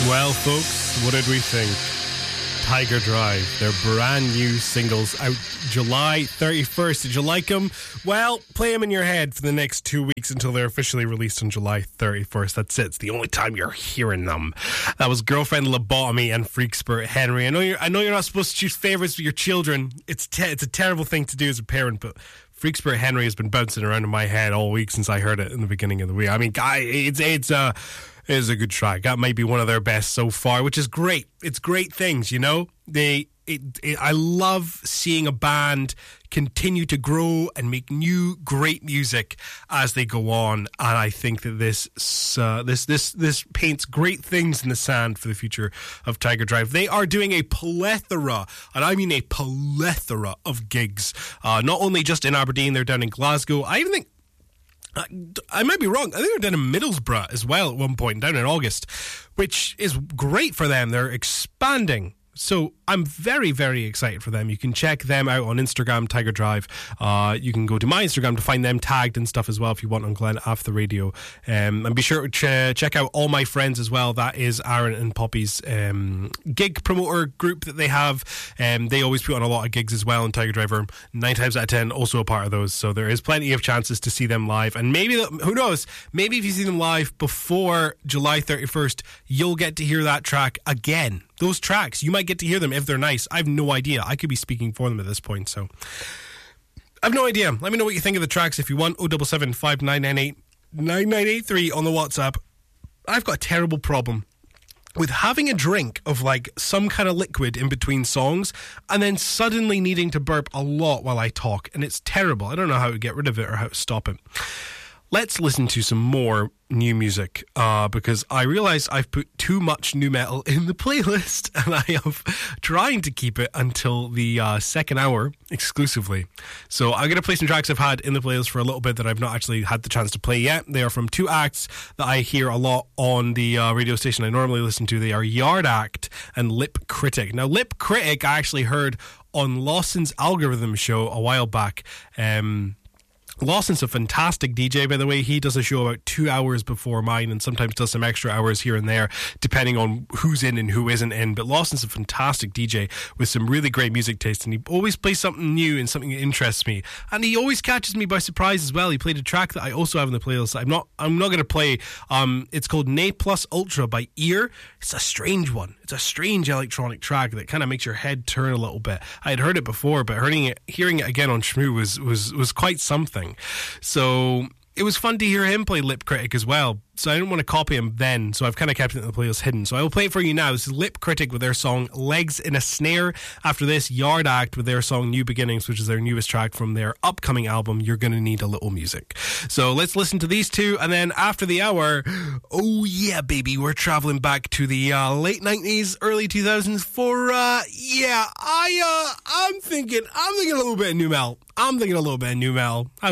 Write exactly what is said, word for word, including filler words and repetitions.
Well, folks, what did we think? Tiger Drive, their brand new singles out July thirty-first. Did you like them? Well, play them in your head for the next two weeks until they're officially released on July thirty-first. That's it. It's the only time you're hearing them. That was Girlfriend Lobotomy and Freak Spirit Henry. I know you're, I know you're not supposed to choose favourites with your children. It's te- it's a terrible thing to do as a parent, but Freak Spirit Henry has been bouncing around in my head all week since I heard it in the beginning of the week. I mean, guy, it's it's a uh, it's a good track. That might be one of their best so far, which is great. It's great things, you know. They, it, it, I love seeing a band continue to grow and make new great music as they go on, and I think that this uh, this this this paints great things in the sand for the future of Tiger Drive. They are doing a plethora, and I mean a plethora of gigs. Uh, not only just in Aberdeen, they're down in Glasgow. I even think. I might be wrong. I think they're down in Middlesbrough as well at one point, down in August, which is great for them. They're expanding. So I'm very, very excited for them. You can check them out on Instagram, Tiger Drive. Uh, you can go to my Instagram to find them tagged and stuff as well if you want on Glen After the Radio. Um, and be sure to ch- check out All My Friends as well. That is Aaron and Poppy's um, gig promoter group that they have. Um, they always put on a lot of gigs as well, and Tiger Driver, nine times out of ten, also a part of those. So there is plenty of chances to see them live. And maybe, who knows, maybe if you see them live before July thirty-first, you'll get to hear that track again. Those tracks, you might get to hear them if they're nice. I have no idea. I could be speaking for them at this point, so I have no idea. Let me know what you think of the tracks if you want. oh seven seven, five nine nine eight, nine nine eight three on the WhatsApp. I've got a terrible problem with having a drink of like some kind of liquid in between songs and then suddenly needing to burp a lot while I talk, and it's terrible. I don't know how to get rid of it or how to stop it. Let's listen to some more new music uh, because I realise I've put too much new metal in the playlist, and I am trying to keep it until the uh, second hour exclusively. So I'm going to play some tracks I've had in the playlist for a little bit that I've not actually had the chance to play yet. They are from two acts that I hear a lot on the uh, radio station I normally listen to. They are Yard Act and Lip Critic. Now, Lip Critic I actually heard on Lawson's Algorithm show a while back. Um... Lawson's a fantastic D J, by the way. He does a show about two hours before mine and sometimes does some extra hours here and there, depending on who's in and who isn't in. But Lawson's a fantastic D J with some really great music taste, and he always plays something new and something that interests me. And he always catches me by surprise as well. He played a track that I also have in the playlist. I'm not I'm not going to play. Um, it's called Nay Plus Ultra by Ear. It's a strange one. It's a strange electronic track that kind of makes your head turn a little bit. I had heard it before, but hearing it, hearing it again on Shmoo was, was, was quite something. So it was fun to hear him play Lip Critic as well. So I didn't want to copy him then, so I've kind of kept it in the playlist hidden. So I will play it for you now. This is Lip Critic with their song Legs in a Snare. After this, Yard Act with their song New Beginnings, which is their newest track from their upcoming album, You're Gonna Need a Little Music. So let's listen to these two, and then after the hour, oh yeah, baby, we're traveling back to the uh, late nineties, early two thousands for, uh, yeah, I, uh, I'm thinking, I'm thinking a little bit of new metal. I'm thinking a little bit of new metal. I